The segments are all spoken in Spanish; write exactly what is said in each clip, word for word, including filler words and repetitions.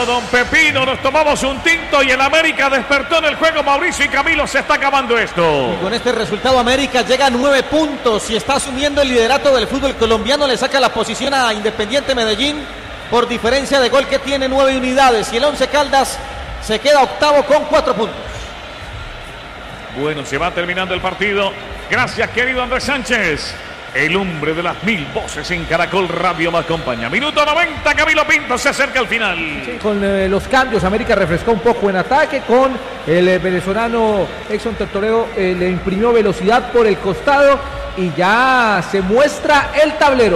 Bueno, don Pepino, nos tomamos un tinto y el América despertó en el juego. Mauricio y Camilo, se está acabando esto. Y con este resultado América llega a nueve puntos y está asumiendo el liderato del fútbol colombiano. Le saca la posición a Independiente Medellín por diferencia de gol, que tiene nueve unidades. Y el Once Caldas se queda octavo con cuatro puntos. Bueno, se va terminando el partido. Gracias, querido Andrés Sánchez. El hombre de las mil voces en Caracol Radio me acompaña. Minuto noventa, Camilo Pinto se acerca al final. Sí, con eh, los cambios, América refrescó un poco en ataque. Con el eh, venezolano Exxon Tortoreo eh, le imprimió velocidad por el costado y ya se muestra el tablero.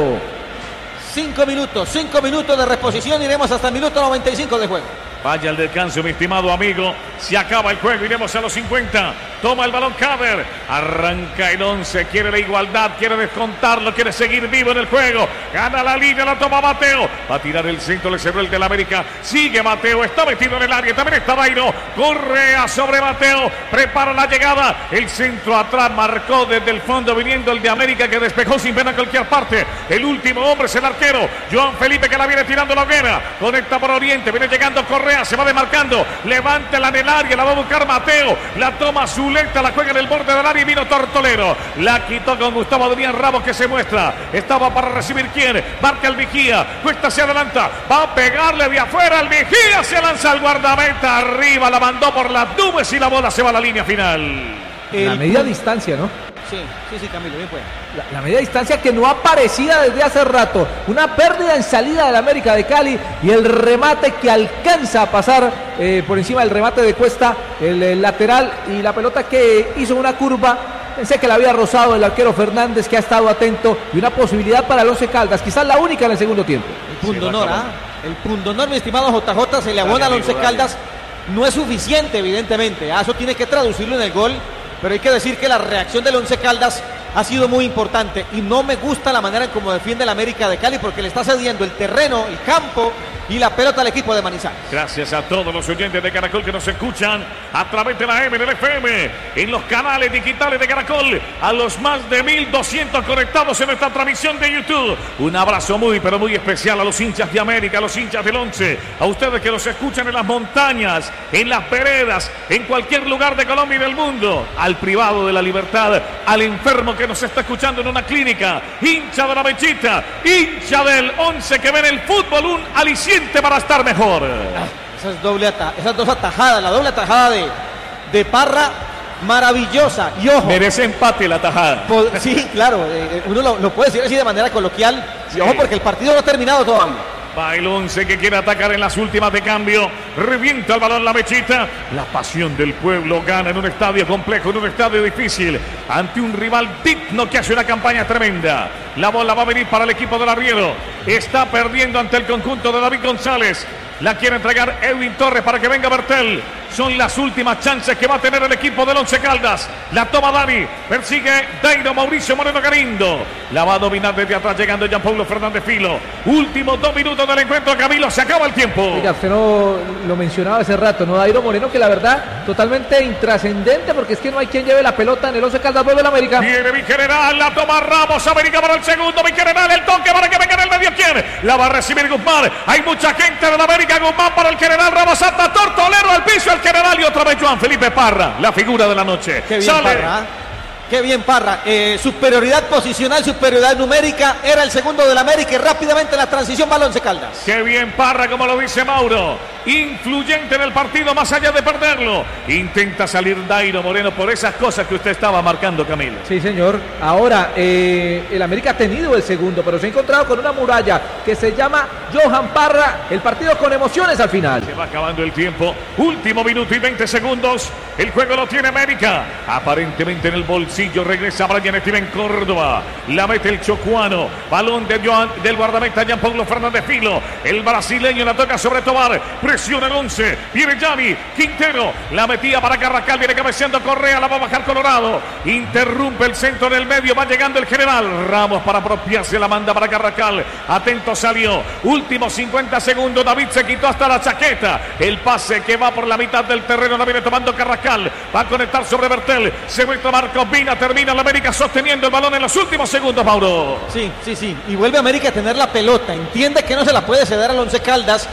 Cinco minutos, cinco minutos de reposición. Iremos hasta el minuto noventa y cinco de juego. Vaya el descanso, mi estimado amigo. Se acaba el juego, iremos a los cincuenta. Toma el balón Caber. Arranca el once, quiere la igualdad, quiere descontarlo, quiere seguir vivo en el juego. Gana la línea, la toma Mateo. Va a tirar el centro, le cerró el del América. Sigue Mateo, está metido en el área. También está Dairo. Correa sobre Mateo. Prepara la llegada. El centro atrás marcó desde el fondo, viniendo el de América, que despejó sin pena a cualquier parte. El último hombre es el arquero Joan Felipe, que la viene tirando la hoguera. Conecta por Oriente, viene llegando Correa. Se va demarcando, levántela en el área, la va a buscar Mateo, la toma Zuleta, la juega en el borde del área y vino Tortolero, la quitó con Gustavo Adrián Ramos, que se muestra, estaba para recibir quién, marca el Vigía, Cuesta se adelanta, va a pegarle de afuera al Vigía, se lanza al guardameta, arriba, la mandó por las nubes y la bola se va a la línea final. La media distancia, ¿no? Sí, sí, sí, Camilo, bien puede. La, la media distancia que no aparecía desde hace rato. Una pérdida en salida del América de Cali y el remate que alcanza a pasar eh, por encima del remate de Cuesta, el, el lateral, y la pelota que hizo una curva. Pensé que la había rozado el arquero Fernández, que ha estado atento, y una posibilidad para el Once Caldas, quizás la única en el segundo tiempo. El pundonor, ¿ah? El pundonor, mi estimado J J, se le abona al Once Caldas. No es suficiente, evidentemente. ¿ah? Eso tiene que traducirlo en el gol. Pero hay que decir que la reacción del Once Caldas ha sido muy importante y no me gusta la manera en cómo defiende el América de Cali, porque le está cediendo el terreno, el campo y la pelota al equipo de Manizales. Gracias a todos los oyentes de Caracol que nos escuchan a través de la M, del F M, en los canales digitales de Caracol, a los más de mil doscientos conectados en nuestra transmisión de YouTube. Un abrazo muy, pero muy especial a los hinchas de América, a los hinchas del Once, a ustedes que nos escuchan en las montañas, en las veredas, en cualquier lugar de Colombia y del mundo, al privado de la libertad, al enfermo que nos está escuchando en una clínica, hincha de la Mechita, hincha del Once, que ven el fútbol un aliciente para estar mejor. Esa es doble ata- esas dos atajadas, la doble atajada de, de Parra, maravillosa. Y ojo, merece empate la tajada. pod- sí, claro, eh, uno lo, lo puede decir así de manera coloquial. Sí. Y ojo, porque el partido no ha terminado todavía. Va el Once, que quiere atacar en las últimas de cambio. Revienta el balón la Mechita. La pasión del pueblo gana en un estadio complejo, en un estadio difícil, ante un rival digno que hace una campaña tremenda. La bola va a venir para el equipo del Arriero. Está perdiendo ante el conjunto de David González. La quiere entregar Edwin Torres para que venga Bertel. Son las últimas chances que va a tener el equipo del Once Caldas. La toma Dani. Persigue Dairo Mauricio Moreno Galindo. La va a dominar desde atrás, llegando Jean Paulo Fernández Filo. Últimos dos minutos del encuentro, Camilo. Se acaba el tiempo. Oiga, usted no lo mencionaba hace rato, ¿no? Dairo Moreno, que la verdad, totalmente intrascendente, porque es que no hay quien lleve la pelota en el Once Caldas. Vuelve el América. Viene mi general, la toma Ramos. América para el segundo. Mi general, el toque para que venga en el medio. ¿Quién? La va a recibir Guzmán. Hay mucha gente de la América. Guzmán para el general Ramos. Hasta Tortolero al piso. El general y otra vez Joan Felipe Parra, la figura de la noche. Qué bien, Sale. Parra. Qué bien, Parra. Eh, superioridad posicional, superioridad numérica. Era el segundo del América y rápidamente la transición va al Once Caldas. Qué bien Parra, como lo dice Mauro. Influyente en el partido, más allá de perderlo. Intenta salir Dairo Moreno por esas cosas que usted estaba marcando, Camilo. Sí, señor. Ahora, eh, el América ha tenido el segundo, pero se ha encontrado con una muralla que se llama Johan Parra. El partido con emociones al final. Se va acabando el tiempo. Último minuto y veinte segundos. El juego lo tiene América. Aparentemente en el bolsillo regresa Brian Steven Córdoba. La mete el chocuano. Balón de Joan, del guardameta Jean Paulo Fernández Filo. El brasileño la toca sobre Tobar. Presiona el once. Viene Gianni Quintero. La metía para Carrascal. Viene cabeceando Correa. La va a bajar Colorado. Interrumpe el centro en el medio. Va llegando el general Ramos para apropiarse. La manda para Carrascal. Atento salió. Últimos cincuenta segundos. David se quitó hasta la chaqueta. El pase que va por la mitad del terreno. La viene tomando Carrascal. Va a conectar sobre Bertel. Se muestra Marcos Vina. Termina la América sosteniendo el balón en los últimos segundos, Mauro. Sí, sí, sí. Y vuelve América a tener la pelota. Entiende que no se la puede ceder al Once Caldas,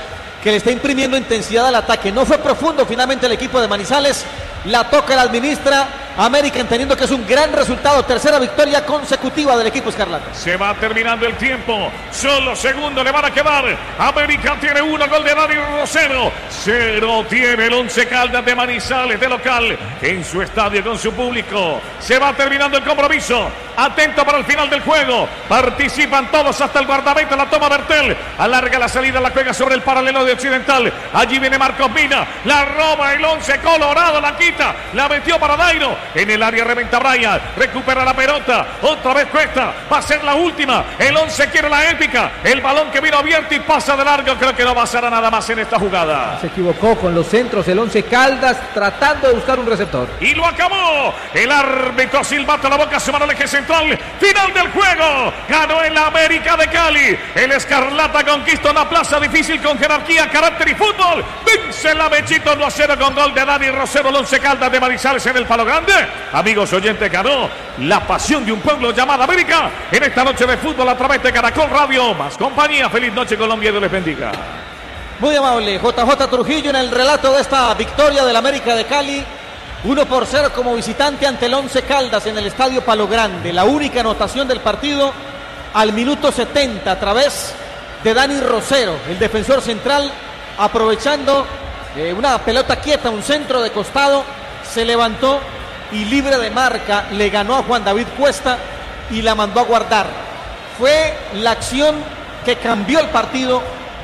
que le está imprimiendo intensidad al ataque. No fue profundo finalmente el equipo de Manizales, la toca, la administra América, entendiendo que es un gran resultado, tercera victoria consecutiva del equipo escarlata. Se va terminando el tiempo, solo segundos le van a quedar. América tiene uno, gol de Dani Rosero, cero tiene el Once Caldas de Manizales de local en su estadio con su público. Se va terminando el compromiso, atento para el final del juego, participan todos hasta el guardameta, la toma Bertel, alarga la salida, la juega sobre el paralelo de Occidental, allí viene Marcos Mina, la roba el Once Colorado, la quita, la metió para Dairo. En el área reventa Brian, recupera la pelota, otra vez Cuesta, va a ser la última, el Once quiere la épica, el balón que vino abierto y pasa de largo, creo que no pasará nada más en esta jugada. Se equivocó con los centros el Once Caldas, tratando de buscar un receptor. Y lo acabó, el árbitro silbato la boca, se va al eje central, final del juego, ganó el América de Cali, el Escarlata conquista una plaza difícil con jerarquía, carácter y fútbol, vence la Bechito uno a cero con gol de Dani Rosero, el Once Caldas de Manizales en el Palo Grande. Amigos oyentes, ganó la pasión de un pueblo llamado América en esta noche de fútbol a través de Caracol Radio. Más compañía, feliz noche Colombia y Dios les bendiga. Muy amable, J J Trujillo en el relato de esta victoria del América de Cali. uno por cero como visitante ante el Once Caldas en el Estadio Palo Grande. La única anotación del partido al minuto setenta a través de Dani Rosero, el defensor central, aprovechando eh, una pelota quieta, un centro de costado, se levantó y libre de marca le ganó a Juan David Cuesta y la mandó a guardar. Fue la acción que cambió el partido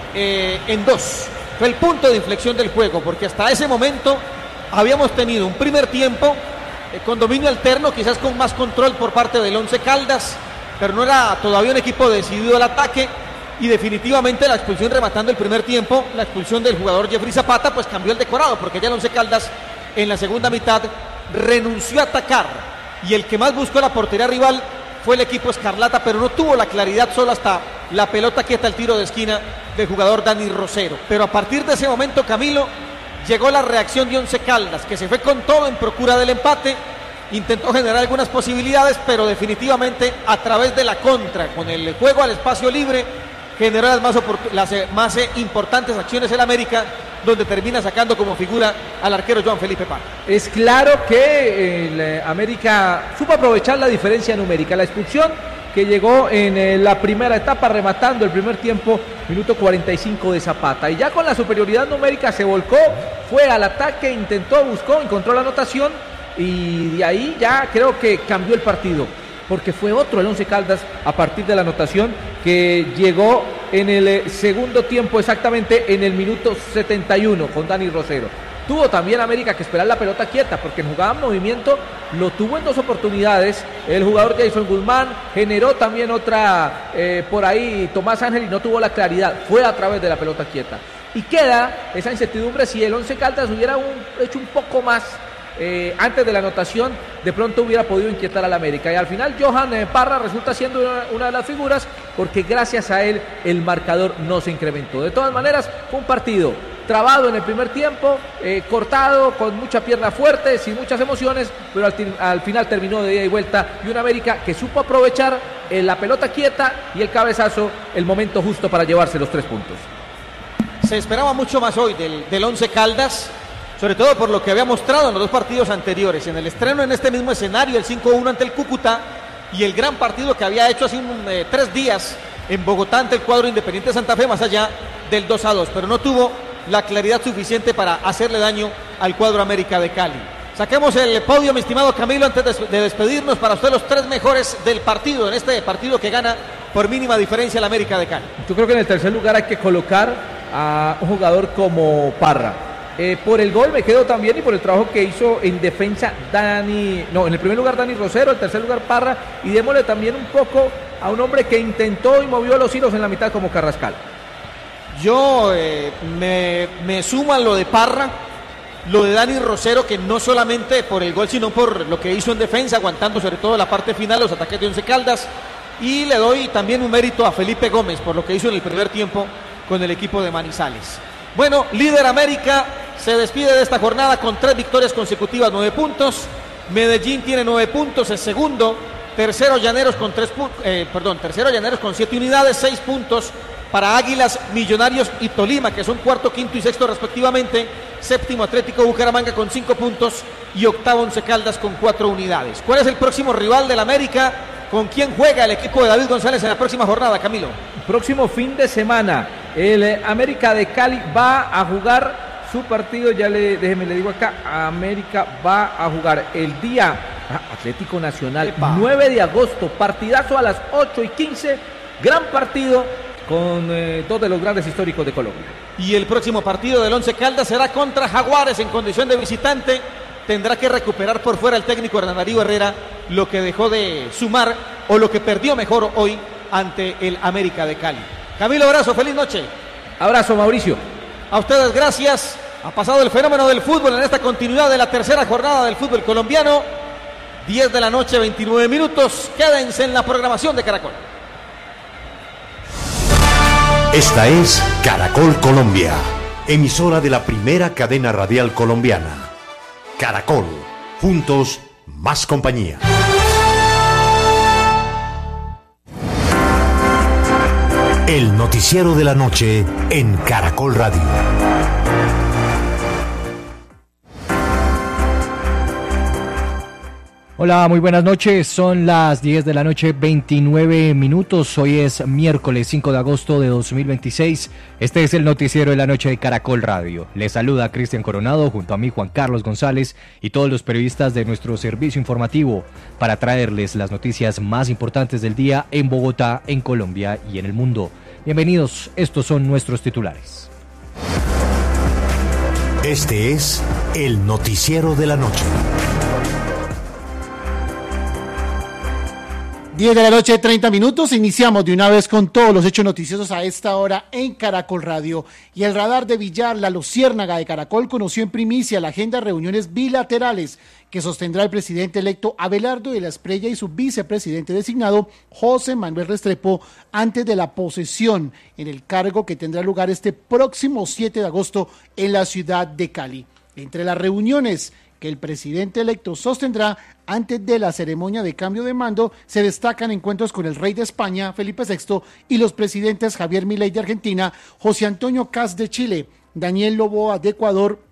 eh, en dos. Fue el punto de inflexión del juego, porque hasta ese momento habíamos tenido un primer tiempo eh, con dominio alterno, quizás con más control por parte del Once Caldas, pero no era todavía un equipo decidido al ataque, y definitivamente la expulsión rematando el primer tiempo, la expulsión del jugador Jeffrey Zapata, pues cambió el decorado, porque ya el Once Caldas en la segunda mitad renunció a atacar, y el que más buscó la portería rival fue el equipo escarlata, pero no tuvo la claridad, solo hasta la pelota quieta, el tiro de esquina del jugador Dani Rosero. Pero a partir de ese momento, Camilo, llegó la reacción de Once Caldas, que se fue con todo en procura del empate, intentó generar algunas posibilidades, pero definitivamente a través de la contra, con el juego al espacio libre, generó las más, las más eh, importantes acciones en América, donde termina sacando como figura al arquero Joan Felipe Parra. Es claro que el eh, América supo aprovechar la diferencia numérica, la expulsión que llegó en eh, la primera etapa, rematando el primer tiempo, minuto cuarenta y cinco de Zapata, y ya con la superioridad numérica se volcó, fue al ataque, intentó, buscó, encontró la anotación, y de ahí ya creo que cambió el partido, porque fue otro el Once Caldas a partir de la anotación que llegó en el segundo tiempo, exactamente en el minuto setenta y uno con Dani Rosero. Tuvo también América que esperar la pelota quieta, porque en jugada en movimiento lo tuvo en dos oportunidades el jugador Jason Guzmán, generó también otra eh, por ahí Tomás Ángel y no tuvo la claridad, fue a través de la pelota quieta. Y queda esa incertidumbre si el Once Caldas hubiera un, hecho un poco más Eh, antes de la anotación, de pronto hubiera podido inquietar al América, y al final Johan eh, Parra resulta siendo una, una de las figuras, porque gracias a él el marcador no se incrementó. De todas maneras, fue un partido trabado en el primer tiempo, eh, cortado, con mucha pierna fuerte, sin muchas emociones, pero al, al final terminó de ida y vuelta, y un América que supo aprovechar eh, la pelota quieta y el cabezazo, el momento justo para llevarse los tres puntos. Se esperaba mucho más hoy del, del Once Caldas, sobre todo por lo que había mostrado en los dos partidos anteriores, en el estreno en este mismo escenario, el cinco uno ante el Cúcuta, y el gran partido que había hecho hace un, eh, tres días en Bogotá ante el cuadro Independiente Santa Fe, más allá del dos a dos, pero no tuvo la claridad suficiente para hacerle daño al cuadro América de Cali. Saquemos el podio, mi estimado Camilo, antes de, de despedirnos, para usted los tres mejores del partido, en este partido que gana por mínima diferencia el América de Cali. Yo creo que en el tercer lugar hay que colocar a un jugador como Parra. Eh, por el gol me quedo también, y por el trabajo que hizo en defensa Dani, no, en el primer lugar Dani Rosero, en el tercer lugar Parra, y démosle también un poco a un hombre que intentó y movió los hilos en la mitad como Carrascal. Yo eh, me, me sumo a lo de Parra, lo de Dani Rosero, que no solamente por el gol, sino por lo que hizo en defensa, aguantando sobre todo la parte final, los ataques de Once Caldas, y le doy también un mérito a Felipe Gómez por lo que hizo en el primer tiempo con el equipo de Manizales. Bueno, líder América se despide de esta jornada con tres victorias consecutivas, nueve puntos. Medellín tiene nueve puntos, es segundo. Tercero Llaneros con tres, eh, perdón, tercero Llaneros con siete unidades, seis puntos. para Águilas, Millonarios y Tolima, que son cuarto, quinto y sexto respectivamente. Séptimo Atlético Bucaramanga con cinco puntos y octavo Once Caldas con cuatro unidades. ¿Cuál es el próximo rival del América? ¿Con quién juega el equipo de David González en la próxima jornada, Camilo? Próximo fin de semana, el eh, América de Cali va a jugar su partido, ya le, déjeme le digo acá, América va a jugar el día ah, Atlético Nacional, Epa. nueve de agosto, partidazo a las ocho y quince, gran partido con eh, dos de los grandes históricos de Colombia. Y el próximo partido del Once Caldas será contra Jaguares en condición de visitante. Tendrá que recuperar por fuera el técnico Hernán Darío Herrera lo que dejó de sumar o lo que perdió mejor hoy ante el América de Cali. Camilo, abrazo, feliz noche. Abrazo, Mauricio. A ustedes gracias. Ha pasado el fenómeno del fútbol en esta continuidad de la tercera jornada del fútbol colombiano. diez de la noche, veintinueve minutos. Quédense en la programación de Caracol. Esta es Caracol Colombia, emisora de la primera cadena radial colombiana. Caracol, juntos, más compañía. El noticiero de la noche en Caracol Radio. Hola, muy buenas noches, son las diez de la noche, veintinueve minutos, hoy es miércoles cinco de agosto de dos mil veintiséis, este es el noticiero de la noche de Caracol Radio. Les saluda Cristian Coronado junto a mí Juan Carlos González y todos los periodistas de nuestro servicio informativo para traerles las noticias más importantes del día en Bogotá, en Colombia y en el mundo. Bienvenidos, estos son nuestros titulares. Este es el noticiero de la noche. diez de la noche, treinta minutos, iniciamos de una vez con todos los hechos noticiosos a esta hora en Caracol Radio. Y el radar de Villar, la luciérnaga de Caracol, conoció en primicia la agenda de reuniones bilaterales que sostendrá el presidente electo Abelardo de la Espriella y su vicepresidente designado José Manuel Restrepo antes de la posesión en el cargo que tendrá lugar este próximo siete de agosto en la ciudad de Cali. Entre las reuniones que el presidente electo sostendrá antes de la ceremonia de cambio de mando, se destacan encuentros con el rey de España, Felipe sexto, y los presidentes Javier Milei de Argentina, José Antonio Kast de Chile, Daniel Noboa de Ecuador,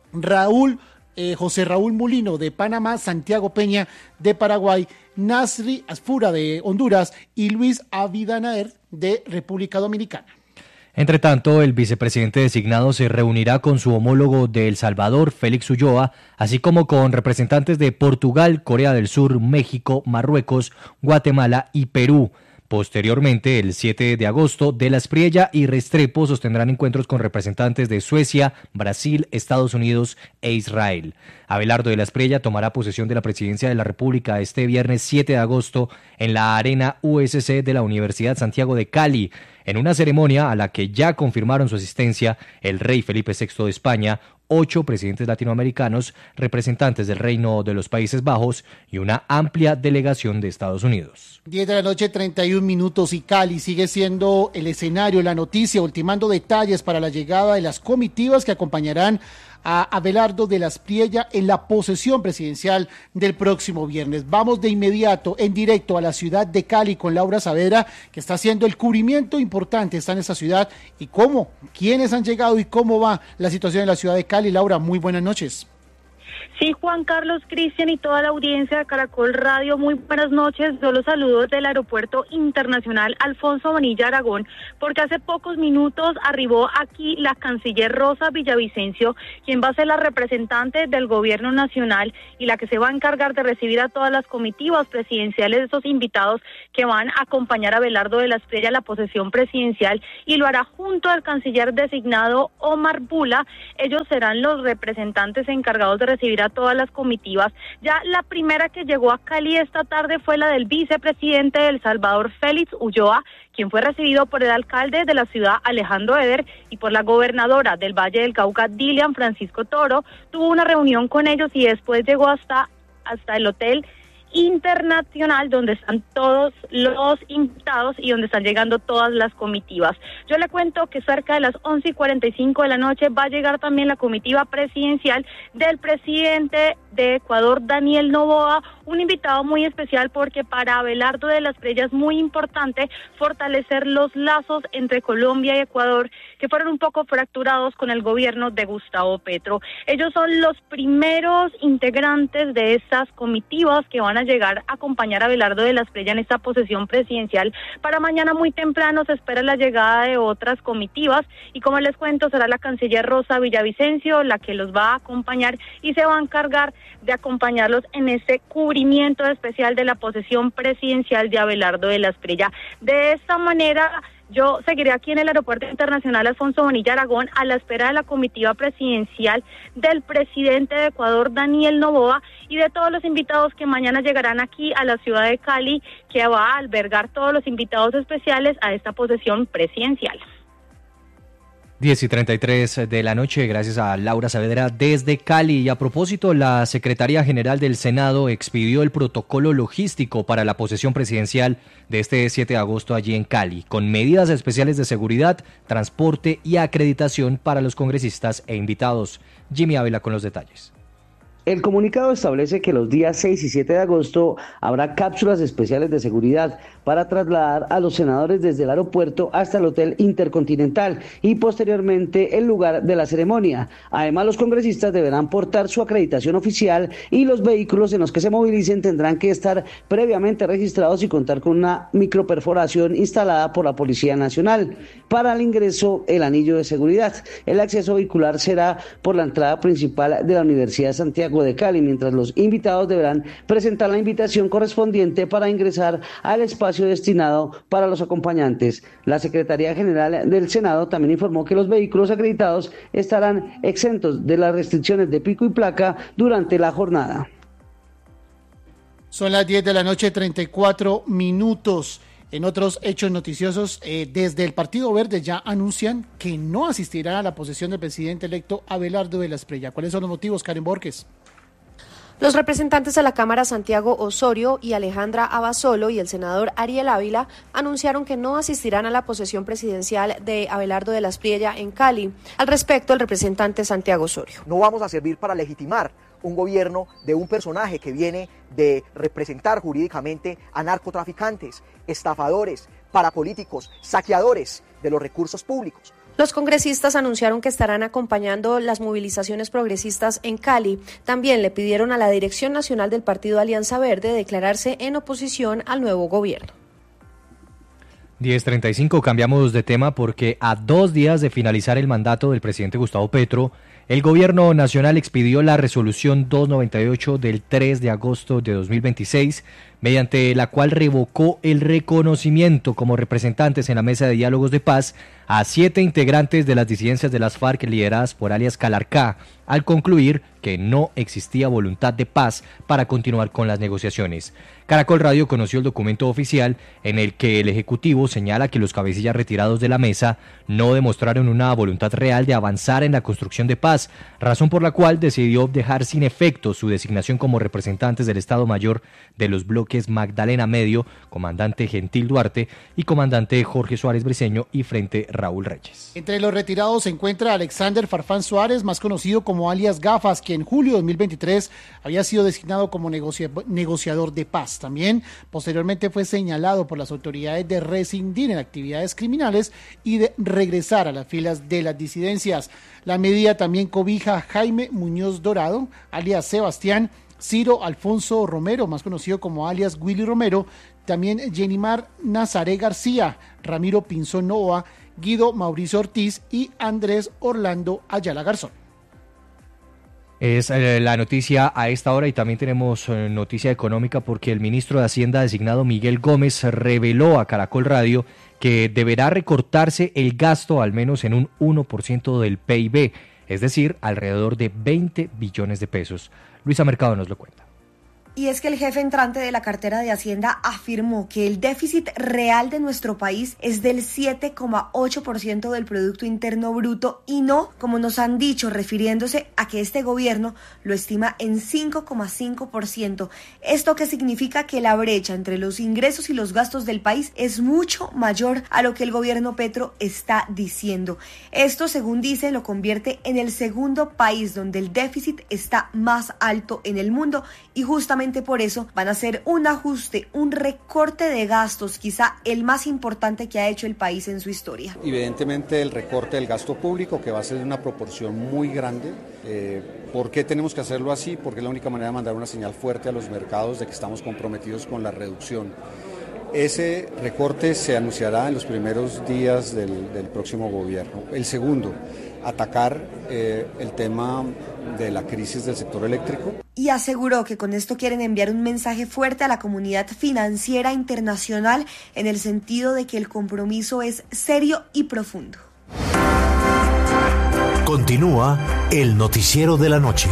Raúl, eh, José Raúl Mulino de Panamá, Santiago Peña de Paraguay, Nasri Asfura de Honduras y Luis Abinader de República Dominicana. Entre tanto, el vicepresidente designado se reunirá con su homólogo de El Salvador, Félix Ulloa, así como con representantes de Portugal, Corea del Sur, México, Marruecos, Guatemala y Perú. Posteriormente, el siete de agosto, De la Espriella y Restrepo sostendrán encuentros con representantes de Suecia, Brasil, Estados Unidos e Israel. Abelardo de la Espriella tomará posesión de la presidencia de la República este viernes siete de agosto en la Arena U S C de la Universidad Santiago de Cali, en una ceremonia a la que ya confirmaron su asistencia el rey Felipe sexto de España, ocho presidentes latinoamericanos, representantes del Reino de los Países Bajos y una amplia delegación de Estados Unidos. diez de la noche, treinta y un minutos, y Cali sigue siendo el escenario, la noticia, ultimando detalles para la llegada de las comitivas que acompañarán a Abelardo de la Espriella en la posesión presidencial del próximo viernes. Vamos de inmediato, en directo a la ciudad de Cali con Laura Saavedra, que está haciendo el cubrimiento importante, está en esa ciudad, y cómo, quiénes han llegado y cómo va la situación en la ciudad de Cali. Laura, muy buenas noches. Sí, Juan Carlos, Cristian y toda la audiencia de Caracol Radio, muy buenas noches. Yo los saludo desde el Aeropuerto Internacional Alfonso Bonilla Aragón, porque hace pocos minutos arribó aquí la canciller Rosa Villavicencio, quien va a ser la representante del gobierno nacional y la que se va a encargar de recibir a todas las comitivas presidenciales de esos invitados que van a acompañar a Abelardo de la Espriella a la posesión presidencial, y lo hará junto al canciller designado Omar Bula. Ellos serán los representantes encargados de recibir a todas las comitivas. Ya la primera que llegó a Cali esta tarde fue la del vicepresidente de El Salvador, Félix Ulloa, quien fue recibido por el alcalde de la ciudad, Alejandro Eder, y por la gobernadora del Valle del Cauca, Dilian Francisco Toro. Tuvo una reunión con ellos y después llegó hasta, hasta el hotel internacional donde están todos los invitados y donde están llegando todas las comitivas. Yo le cuento que cerca de las once y cuarenta y cinco de la noche va a llegar también la comitiva presidencial del presidente de Ecuador, Daniel Noboa, un invitado muy especial porque para Abelardo de la Espriella es muy importante fortalecer los lazos entre Colombia y Ecuador, que fueron un poco fracturados con el gobierno de Gustavo Petro. Ellos son los primeros integrantes de estas comitivas que van a llegar a acompañar a Abelardo de la Espriella en esta posesión presidencial. Para mañana muy temprano se espera la llegada de otras comitivas y, como les cuento, será la canciller Rosa Villavicencio la que los va a acompañar y se va a encargar de acompañarlos en este cubrimiento especial de la posesión presidencial de Abelardo de la Espriella. De esta manera, yo seguiré aquí en el Aeropuerto Internacional Alfonso Bonilla Aragón a la espera de la comitiva presidencial del presidente de Ecuador, Daniel Noboa, y de todos los invitados que mañana llegarán aquí a la ciudad de Cali, que va a albergar todos los invitados especiales a esta posesión presidencial. diez y treinta y tres de la noche, gracias a Laura Saavedra desde Cali. Y a propósito, la Secretaría General del Senado expidió el protocolo logístico para la posesión presidencial de este siete de agosto allí en Cali, con medidas especiales de seguridad, transporte y acreditación para los congresistas e invitados. Jimmy Ávila con los detalles. El comunicado establece que los días seis y siete de agosto habrá cápsulas especiales de seguridad para trasladar a los senadores desde el aeropuerto hasta el Hotel Intercontinental y posteriormente el lugar de la ceremonia. Además, los congresistas deberán portar su acreditación oficial y los vehículos en los que se movilicen tendrán que estar previamente registrados y contar con una microperforación instalada por la Policía Nacional. Para el ingreso, el anillo de seguridad. El acceso vehicular será por la entrada principal de la Universidad de Santiago de Cali, mientras los invitados deberán presentar la invitación correspondiente para ingresar al espacio destinado para los acompañantes. La Secretaría General del Senado también informó que los vehículos acreditados estarán exentos de las restricciones de pico y placa durante la jornada. Son las diez de la noche, treinta y cuatro minutos. En otros hechos noticiosos, eh, desde el Partido Verde ya anuncian que no asistirán a la posesión del presidente electo Abelardo de la Espriella. ¿Cuáles son los motivos, Karen Borges? Los representantes de la Cámara Santiago Osorio y Alejandra Abasolo y el senador Ariel Ávila anunciaron que no asistirán a la posesión presidencial de Abelardo de la Espriella en Cali. Al respecto, el representante Santiago Osorio. No vamos a servir para legitimar un gobierno de un personaje que viene de representar jurídicamente a narcotraficantes, estafadores, parapolíticos, saqueadores de los recursos públicos. Los congresistas anunciaron que estarán acompañando las movilizaciones progresistas en Cali. También le pidieron a la Dirección Nacional del Partido Alianza Verde declararse en oposición al nuevo gobierno. diez treinta y cinco, cambiamos de tema porque a dos días de finalizar el mandato del presidente Gustavo Petro, el gobierno nacional expidió la resolución doscientos noventa y ocho del tres de agosto de dos mil veintiséis, mediante la cual revocó el reconocimiento como representantes en la mesa de diálogos de paz a siete integrantes de las disidencias de las FARC lideradas por alias Calarcá, al concluir que no existía voluntad de paz para continuar con las negociaciones. Caracol Radio conoció el documento oficial en el que el Ejecutivo señala que los cabecillas retirados de la mesa no demostraron una voluntad real de avanzar en la construcción de paz, razón por la cual decidió dejar sin efecto su designación como representantes del Estado Mayor de los bloques Magdalena Medio, comandante Gentil Duarte, y comandante Jorge Suárez Briceño y frente Raúl Reyes. Entre los retirados se encuentra Alexander Farfán Suárez, más conocido como alias Gafas, que en julio de dos mil veintitrés había sido designado como negocia- negociador de paz. También posteriormente fue señalado por las autoridades de rescindir en actividades criminales y de regresar a las filas de las disidencias. La medida también cobija a Jaime Muñoz Dorado, alias Sebastián, Ciro Alfonso Romero, más conocido como alias Willy Romero, también Jenimar Nazaré García, Ramiro Pinzón Novoa, Guido Mauricio Ortiz y Andrés Orlando Ayala Garzón. Es eh, la noticia a esta hora y también tenemos eh, noticia económica porque el ministro de Hacienda designado Miguel Gómez reveló a Caracol Radio que deberá recortarse el gasto al menos en un uno por ciento del P I B, es decir, alrededor de veinte billones de pesos. Luisa Mercado nos lo cuenta. Y es que el jefe entrante de la cartera de Hacienda afirmó que el déficit real de nuestro país es del siete coma ocho por ciento del Producto Interno Bruto y no, como nos han dicho, refiriéndose a que este gobierno lo estima en cinco coma cinco por ciento. Esto que significa que la brecha entre los ingresos y los gastos del país es mucho mayor a lo que el gobierno Petro está diciendo. Esto, según dice, lo convierte en el segundo país donde el déficit está más alto en el mundo y justamente por eso van a hacer un ajuste, un recorte de gastos, quizá el más importante que ha hecho el país en su historia. Evidentemente el recorte del gasto público, que va a ser de una proporción muy grande. Eh, ¿Por qué tenemos que hacerlo así? Porque es la única manera de mandar una señal fuerte a los mercados de que estamos comprometidos con la reducción. Ese recorte se anunciará en los primeros días del, del próximo gobierno. El segundo, atacar eh, el tema de la crisis del sector eléctrico. Y aseguró que con esto quieren enviar un mensaje fuerte a la comunidad financiera internacional en el sentido de que el compromiso es serio y profundo. Continúa el noticiero de la noche.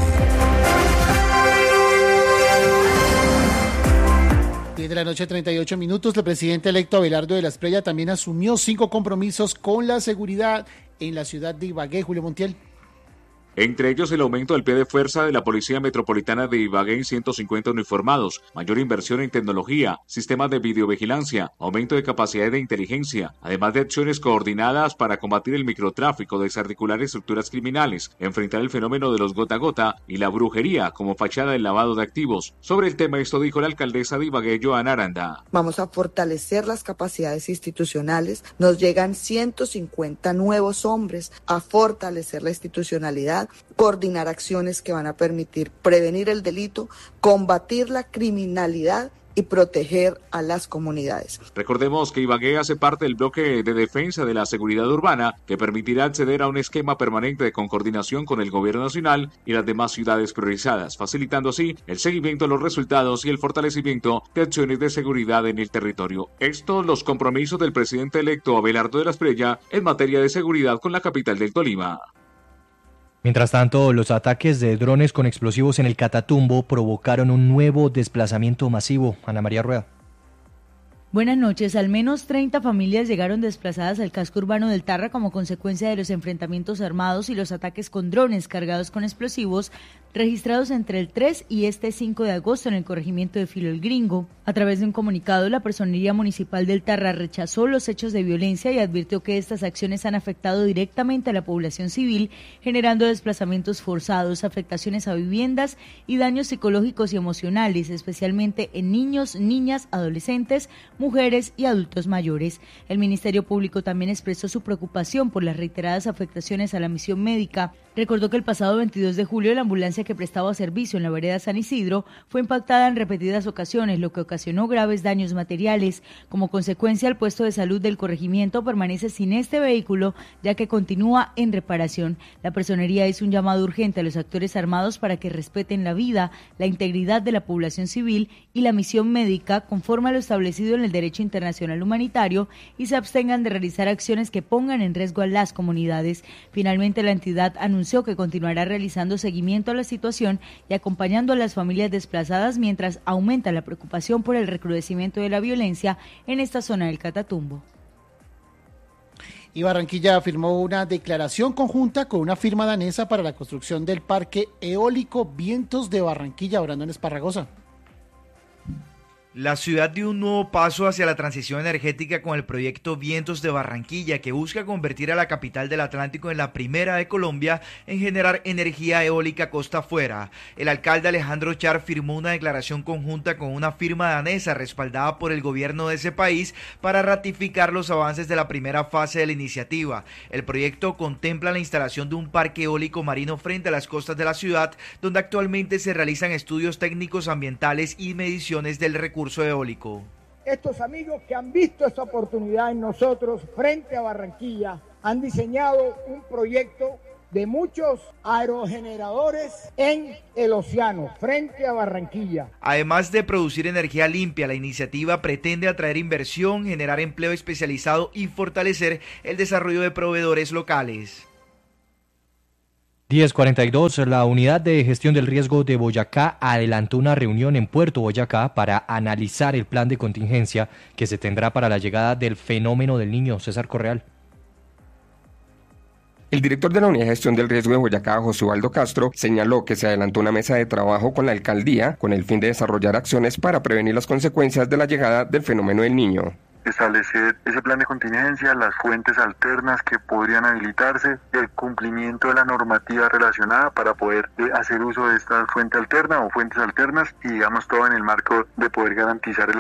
diez de la noche, treinta y ocho minutos. El presidente electo Abelardo de la Espriella también asumió cinco compromisos con la seguridad en la ciudad de Ibagué. Julio Montiel. Entre ellos el aumento del pie de fuerza de la Policía Metropolitana de Ibagué en ciento cincuenta uniformados, mayor inversión en tecnología, sistemas de videovigilancia, aumento de capacidad de inteligencia, además de acciones coordinadas para combatir el microtráfico, desarticular estructuras criminales, enfrentar el fenómeno de los gota a gota y la brujería como fachada del lavado de activos. Sobre el tema esto dijo la alcaldesa de Ibagué, Joana Aranda. Vamos a fortalecer las capacidades institucionales, nos llegan ciento cincuenta nuevos hombres a fortalecer la institucionalidad, coordinar acciones que van a permitir prevenir el delito, combatir la criminalidad y proteger a las comunidades. Recordemos que Ibagué hace parte del bloque de defensa de la seguridad urbana que permitirá acceder a un esquema permanente de coordinación con el gobierno nacional y las demás ciudades priorizadas, facilitando así el seguimiento de los resultados y el fortalecimiento de acciones de seguridad en el territorio. Estos los compromisos del presidente electo Abelardo de la Espriella en materia de seguridad con la capital del Tolima. Mientras tanto, los ataques de drones con explosivos en el Catatumbo provocaron un nuevo desplazamiento masivo. Ana María Rueda. Buenas noches. Al menos treinta familias llegaron desplazadas al casco urbano del Tarra como consecuencia de los enfrentamientos armados y los ataques con drones cargados con explosivos registrados entre el tres y este cinco de agosto en el corregimiento de Filo el Gringo. A través de un comunicado, la Personería Municipal del Tarra rechazó los hechos de violencia y advirtió que estas acciones han afectado directamente a la población civil, generando desplazamientos forzados, afectaciones a viviendas y daños psicológicos y emocionales, especialmente en niños, niñas, adolescentes, mujeres y adultos mayores. El Ministerio Público también expresó su preocupación por las reiteradas afectaciones a la misión médica. Recordó que el pasado veintidós de julio la ambulancia que prestaba servicio en la vereda San Isidro fue impactada en repetidas ocasiones, lo que ocasionó graves daños materiales. Como consecuencia, el puesto de salud del corregimiento permanece sin este vehículo, ya que continúa en reparación. La Personería hizo un llamado urgente a los actores armados para que respeten la vida, la integridad de la población civil y la misión médica conforme a lo establecido en el derecho internacional humanitario y se abstengan de realizar acciones que pongan en riesgo a las comunidades. Finalmente, la entidad anunció que continuará realizando seguimiento a la situación y acompañando a las familias desplazadas mientras aumenta la preocupación por el recrudecimiento de la violencia en esta zona del Catatumbo. Y Barranquilla firmó una declaración conjunta con una firma danesa para la construcción del parque eólico Vientos de Barranquilla. Brandon Esparragosa. La ciudad dio un nuevo paso hacia la transición energética con el proyecto Vientos de Barranquilla, que busca convertir a la capital del Atlántico en la primera de Colombia en generar energía eólica costa afuera. El alcalde Alejandro Char firmó una declaración conjunta con una firma danesa respaldada por el gobierno de ese país para ratificar los avances de la primera fase de la iniciativa. El proyecto contempla la instalación de un parque eólico marino frente a las costas de la ciudad, donde actualmente se realizan estudios técnicos ambientales y mediciones del recurso eólico. Estos amigos que han visto esta oportunidad en nosotros frente a Barranquilla han diseñado un proyecto de muchos aerogeneradores en el océano frente a Barranquilla. Además de producir energía limpia, la iniciativa pretende atraer inversión, generar empleo especializado y fortalecer el desarrollo de proveedores locales. diez cuarenta y dos, la Unidad de Gestión del Riesgo de Boyacá adelantó una reunión en Puerto Boyacá para analizar el plan de contingencia que se tendrá para la llegada del fenómeno del Niño. César Correal. El director de la Unidad de Gestión del Riesgo de Boyacá, José Ubaldo Castro, señaló que se adelantó una mesa de trabajo con la alcaldía con el fin de desarrollar acciones para prevenir las consecuencias de la llegada del fenómeno del Niño. Establecer ese plan de contingencia, las fuentes alternas que podrían habilitarse, el cumplimiento de la normativa relacionada para poder eh, hacer uso de esta fuente alterna o fuentes alternas y digamos todo en el marco de poder garantizar el